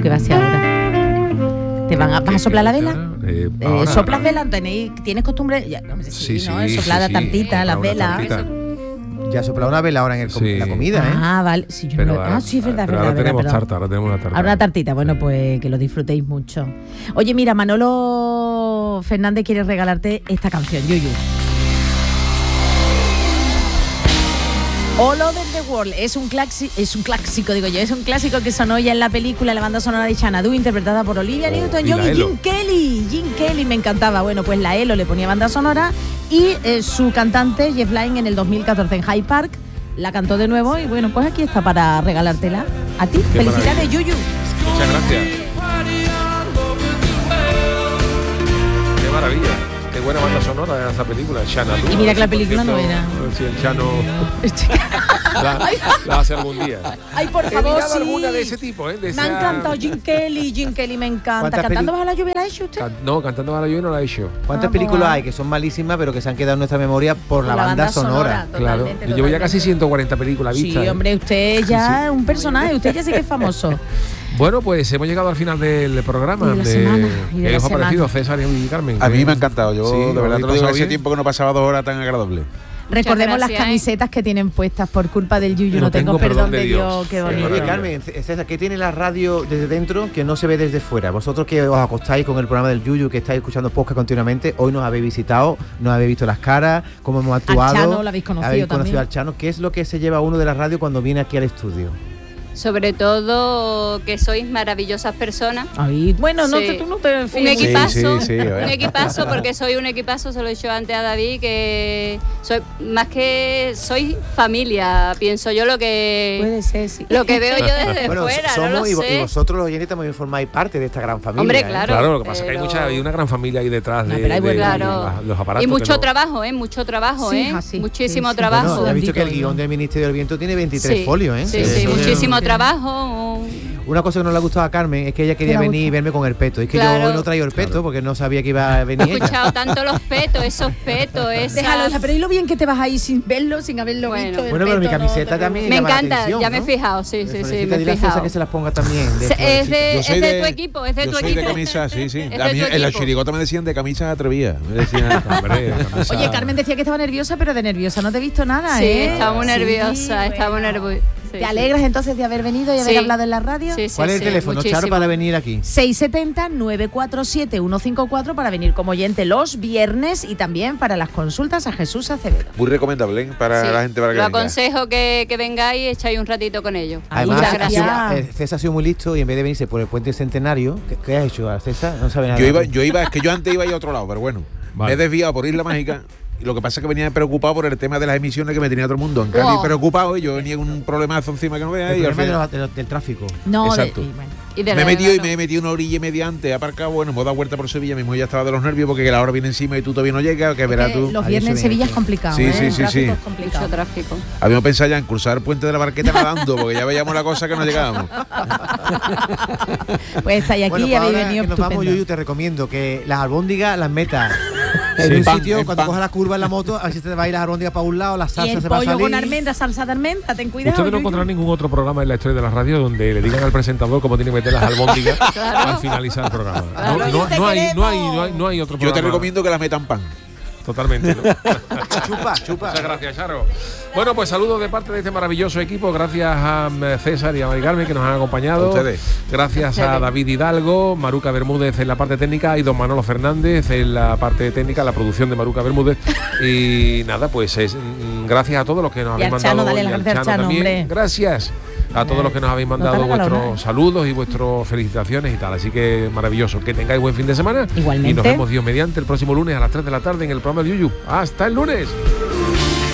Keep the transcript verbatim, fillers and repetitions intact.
¿qué va a ser ahora? ¿Te van a, vas a soplar la vela? Eh, Eh, ahora, ¿Soplas ahora. vela? ¿Tenéis, ¿Tienes costumbre? Ya, no, sí, Sí, ¿no? sí, Soplar la sí, tartita, sí, las una velas. tartita. Ya sopla una vela ahora en el com- Sí. la comida, ¿eh? Ah, vale. Sí, yo Pero no- ahora, ah, sí, es verdad, es pero verdad, ahora es verdad, tenemos perdón. tarta, ahora tenemos una tarta. Ahora una tartita, bueno, pues que lo disfrutéis mucho. Oye, mira, Manolo Fernández quiere regalarte esta canción, Yuyu. All Over the World es un clásico, es un clásico, digo yo, es un clásico que sonó ya en la película, la banda sonora de Xanadu, interpretada por Olivia Oh, Newton-John y la y Elo. Jim Kelly. Jim Kelly me encantaba. Bueno, pues la Elo le ponía banda sonora y eh, su cantante Jeff Lynne en el dos mil catorce en Hyde Park la cantó de nuevo y bueno, pues aquí está para regalártela a ti. Qué Felicidades, maravilla. Yuyu. Muchas gracias. Qué maravilla. Qué buena banda sonora de esa película, Xanadu. Y mira que la Por película no cierto, era. a ver si el Chano la, la hace algún día. Ay, por He favor, mirado sí. alguna de ese tipo, ¿eh? De Me ha esa- encantado Jim Kelly, Jim Kelly me encanta. ¿Cuántas ¿Cantando peli- bajo la lluvia la ha hecho usted? Can- No, cantando bajo la lluvia no la he hecho. ¿Cuántas Ah, películas pues, hay que son malísimas pero que se han quedado en nuestra memoria por la, banda, sonora? Claro. totalmente, Yo llevo ya totalmente. casi ciento cuarenta películas vistas. Sí, ¿eh? hombre, usted ya es un personaje, usted ya sí que es famoso. Bueno, pues hemos llegado al final del programa. Y de la semana, y de ¿Qué la os ha semana. parecido, César y Carmen? A mí me ha encantado. Yo, Sí, de ¿lo verdad, habéis te lo digo, pasado hace bien? tiempo que no pasaba dos horas tan agradables. Recordemos las gracias, ¿eh? camisetas que tienen puestas por culpa del Yuyu. No No tengo, tengo perdón perdón de de Dios. Dios. Qué Sí, bonito. Oye, maravilla. Carmen, C- César, ¿qué tiene la radio desde dentro que no se ve desde fuera? Vosotros que os acostáis con el programa del Yuyu, que estáis escuchando podcast continuamente, hoy nos habéis visitado, nos habéis visto las caras, cómo hemos actuado. Chano lo habéis conocido habéis también. conocido al Chano. ¿Qué es lo que se lleva uno de la radio cuando viene aquí al estudio? Sobre todo que sois maravillosas personas. Ay, bueno, no Sí. te, tú no te Un fíes mucho. equipazo, sí, sí, a ver. un equipazo, porque soy un equipazo, se lo he dicho antes a David, que soy más que soy familia, pienso yo lo que Puede ser, sí. lo que veo yo desde Bueno, fuera, somos no lo y, vo- sé. y vosotros los oyentes también formáis parte de esta gran familia. Hombre, ¿eh? claro. Claro, lo que pasa es que hay pero- mucha, hay una gran familia ahí detrás No, de, pero hay de- buen- de Claro. la- los aparatos. Y mucho que no- trabajo, ¿eh? Mucho trabajo, Sí, ¿eh? así. Muchísimo Sí, sí. trabajo. Bueno, ya has visto que el Bendito guión Dios. del Ministerio del Viento tiene veintitrés Sí, folios, ¿eh? Sí, Eso sí, es- muchísimo trabajo. Una cosa que no le ha gustado a Carmen es que ella quería ¿Qué le ha venir y gustado? verme con el peto. Es que Claro. yo hoy no traigo el peto porque no sabía que iba a venir He ella. escuchado tanto los petos, esos petos, esa... Déjalo, pero y lo bien que te vas ahí sin verlo, sin haberlo Bueno. visto. el Bueno, pero mi peto, no camiseta te- también Me llama la encanta, atención, ya me he ¿no? fijado, sí, sí, sí, Florecita, me he dile a César fijado. que se las ponga también. de Se- Es florecita. de, Yo es soy de de- tu equipo, es de Yo tu soy equipo. de camisa, sí, sí. Es A de mí tu en la equipo. chirigota me decían de camisa atrevidas. Me decían, Hombre, camisa- Oye, Carmen decía que estaba nerviosa, pero de nerviosa no te he visto nada, Sí, ¿eh? estaba muy Sí, nerviosa, estaba muy bueno. nerviosa. ¿Te alegras entonces de haber venido y haber Sí. hablado en la radio? Sí, sí, ¿Cuál es el sí, teléfono, Charo, muchísimo. para venir aquí? seis siete cero, nueve cuatro siete, uno cinco cuatro para venir como oyente los viernes y también para las consultas a Jesús Acevedo. muy recomendable, ¿eh? Para Sí. la gente para que Lo venga. aconsejo que, que vengáis y echáis un ratito con ellos. Además, Muchas ha gracias. sido- eh, César ha sido muy listo y en vez de venirse por el puente centenario, ¿qué, qué has hecho, César? No sabe nada. Yo iba, yo iba, es que yo antes iba a ir a otro lado, pero bueno, Vale. me he desviado por Isla Mágica. Y lo que pasa es que venía preocupado por el tema de las emisiones que me tenía todo el mundo. En Cádiz Wow. preocupado y yo venía con un problemazo encima que no veas. El Y al problema final de los- de los- del tráfico. No, de- Exacto. y bueno. Y de me he la- metido y claro. me he metido una orilla y media antes, he aparcado, bueno, me he dado vuelta por Sevilla, mismo ya estaba de los nervios porque la hora viene encima y tú todavía no llegas, que verás Es que tú. los Ahí viernes en se Sevilla viene. es complicado, Sí, ¿eh? sí, El sí, tráfico sí. es complicado. Mucho tráfico. Habíamos pensado ya en cruzar el puente de la Barqueta nadando, porque ya veíamos la cosa que no llegábamos. Pues estáis aquí Bueno, y pues habéis ahora venido que nos vamos, estupendo. Yuyu, te recomiendo que las albóndigas las metas en Sí. un Pan, sitio, en cuando pan. cojas la curva en la moto, a ver si te va a ir las albóndigas para un lado, la Y salsa el se va a pollo salir. con almendra, salsa de almendra, ten cuidado. Ustedes no Yuyu. encontrarán ningún otro programa en la historia de la radio donde le digan al presentador cómo tiene que meter las albóndigas al finalizar el programa. Claro, no, Yuyu, no, te no hay, no, hay, queremos. no, hay, no hay otro Yo programa. te recomiendo que la metan pan. Totalmente. ¿no? Chupa, chupa. Muchas gracias, Charo. Bueno, pues saludos de parte de este maravilloso equipo. Gracias a mm, César y a Mari Carmen que nos han acompañado. A ustedes. Gracias a David Hidalgo, Maruca Bermúdez en la parte técnica y don Manolo Fernández en la parte técnica, la producción de Maruca Bermúdez. Y nada, pues es, mm, gracias a todos los que nos Y habéis al Chano, mandado. dale y las al gracias al Chano, también. hombre. Gracias a todos los que nos habéis No te mandado ha regalado vuestros nada. saludos y vuestras felicitaciones y tal. Así que maravilloso. Que tengáis buen fin de semana. Igualmente. Y nos vemos Dios mediante el próximo lunes a las tres de la tarde en el programa de Yuyu. ¡Hasta el lunes!